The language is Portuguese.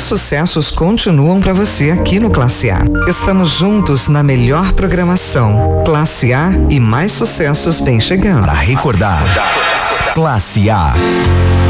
sucessos continuam para você aqui no Classe A. Estamos juntos na melhor programação. Classe A e mais sucessos vem chegando. Para recordar, Classe A.